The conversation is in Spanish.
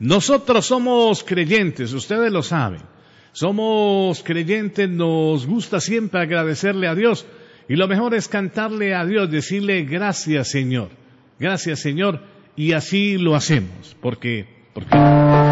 Nosotros somos creyentes, ustedes lo saben. Somos creyentes, nos gusta siempre agradecerle a Dios. Y lo mejor es cantarle a Dios, decirle gracias Señor, y así lo hacemos, porque